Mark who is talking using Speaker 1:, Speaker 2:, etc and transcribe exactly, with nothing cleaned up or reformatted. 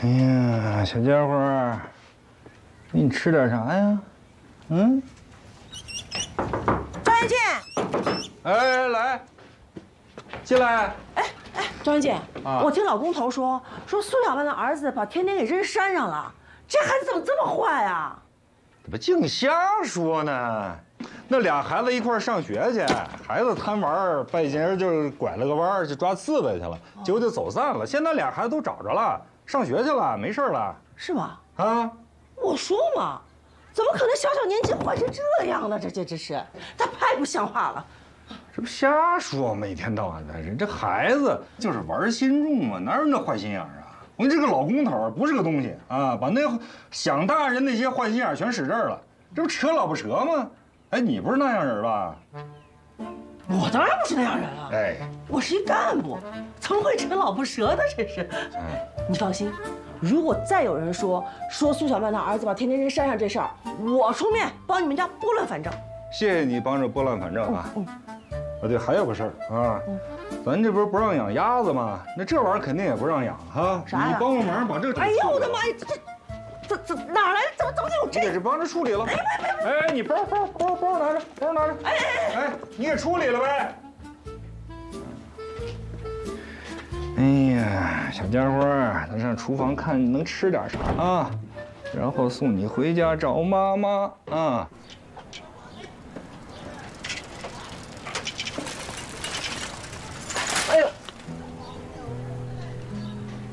Speaker 1: 哎呀，小家伙，给你吃点啥呀？嗯？
Speaker 2: 张元进，
Speaker 1: 哎，来，进来。
Speaker 2: 哎哎，张元进，
Speaker 1: 啊，
Speaker 2: 我听老工头说，说苏小曼的儿子把甜甜给扔山上了，这孩子怎么这么坏啊？
Speaker 1: 怎么净瞎说呢？那俩孩子一块儿上学去，孩子贪玩，半截就拐了个弯儿，就抓刺猬去了，结果就走散了。现在俩孩子都找着了，上学去了，没事了。
Speaker 2: 是吗？
Speaker 1: 啊，
Speaker 2: 我说嘛，怎么可能小小年纪坏成这样呢？这这这是，他太不像话了。
Speaker 1: 这不瞎说吗？一天到晚的，人这孩子就是玩心重嘛，哪有那坏心眼儿啊？我们这个老工头不是个东西啊，把那想大人那些坏心眼儿全使这儿了，这不扯老不扯吗？哎，你不是那样人吧？
Speaker 2: 我当然不是那样人了，
Speaker 1: 哎，
Speaker 2: 我是一干部，怎么会扯老不折的？这是，你放心，如果再有人说说苏小曼她儿子把甜甜扔山上这事儿，我出面帮你们家拨乱反正。
Speaker 1: 谢谢你帮着拨乱反正啊。
Speaker 2: 嗯，
Speaker 1: 啊对，还有个事儿啊，咱这不是不让养鸭子吗？那这玩意儿肯定也不让养哈。
Speaker 2: 啥呀？
Speaker 1: 你帮个忙把这个。
Speaker 2: 哎呦我的妈呀，这这。这这哪来的？怎么怎么有这？
Speaker 1: 你给这帮着处理了。哎哎，你包包包包拿着，包拿着。哎哎哎，你给处理了呗。哎呀，小家伙，咱上厨房看能吃点啥啊，然后送你回家找妈妈啊。